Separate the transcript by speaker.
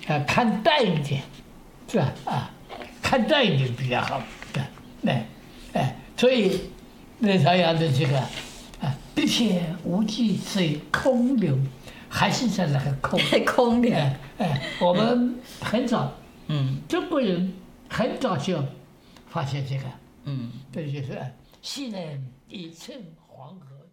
Speaker 1: 看淡一点，是吧？看淡一点比较好，所以那朝阳的这个并且无际水空流，还是在那个空
Speaker 2: 空流。
Speaker 1: 我们很早，中国人很早就发现这个，这就是西南一乘黄河。